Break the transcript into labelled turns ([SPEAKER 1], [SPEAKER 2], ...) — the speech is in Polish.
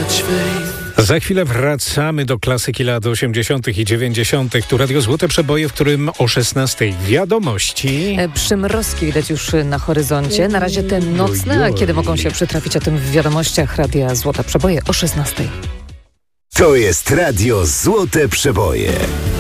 [SPEAKER 1] Za chwilę wracamy do klasyki lat 80. i 90. Tu Radio Złote Przeboje, w którym o 16 wiadomości.
[SPEAKER 2] Przymrozki widać już na horyzoncie. Na razie te nocne, a kiedy mogą się przytrafić o tym w wiadomościach Radia Złote Przeboje o 16.
[SPEAKER 3] To jest Radio Złote Przeboje.